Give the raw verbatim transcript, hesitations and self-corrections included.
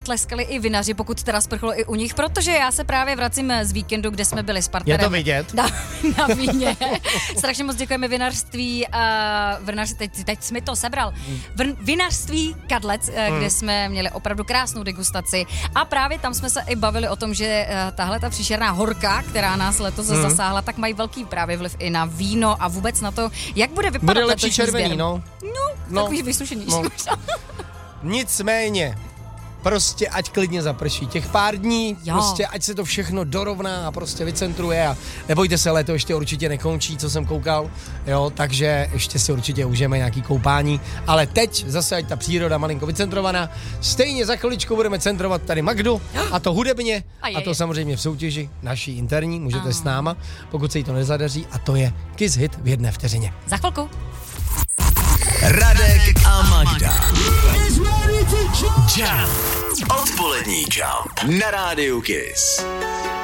tleskali i vinaři, pokud teda sprchlo i u nich, protože já se právě vracím z víkendu, kde jsme byli s partnerem. Je to vidět. Na, na víně. Strašně moc děkujeme vinařství, uh, vinař, teď, teď jsi mi to sebral, Vr, vinařství Kadlec, uh, hmm. kde jsme měli opravdu krásnou degustaci a právě tam jsme se i bavili o tom, že uh, tahle ta příšerná horka, která nás letos hmm. zasáhla, tak mají velký právě vliv i na víno a vůbec na to, jak bude vypadat bude letošní lepší červený, sběr. no. No, no takový vysušenější. No. Nicméně, prostě ať klidně zaprší. Těch pár dní, jo. prostě ať se to všechno dorovná a prostě vycentruje a nebojte se, léto ještě určitě nekončí, co jsem koukal, jo, takže ještě si určitě užijeme nějaký koupání, ale teď zase ať ta příroda malinko vycentrovaná, stejně za chviličku budeme centrovat tady Magdu a to hudebně a, a to samozřejmě v soutěži naší interní, můžete Aha. s náma, pokud se jí to nezadaří a to je Kiss Hit v jedné vteřině. Za chvilku. Radek a Magda. Jump. Odpolední Jump na rádiu Kiss.